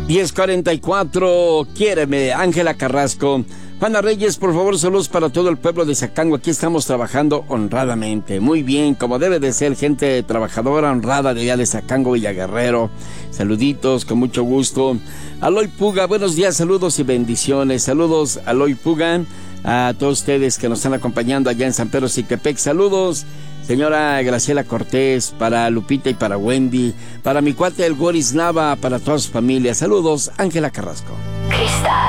10:44, quiéreme, Ángela Carrasco. Juana Reyes, por favor, saludos para todo el pueblo de Zacango. Aquí estamos trabajando honradamente. Muy bien, como debe de ser, gente trabajadora, honrada de allá de Zacango, Villaguerrero. Saluditos, con mucho gusto. Aloy Puga, buenos días, saludos y bendiciones. Saludos, Aloy Puga, a todos ustedes que nos están acompañando allá en San Pedro Sictepec. Saludos, señora Graciela Cortés, para Lupita y para Wendy, para mi cuate el Goris Nava, para toda su familia. Saludos, Ángela Carrasco.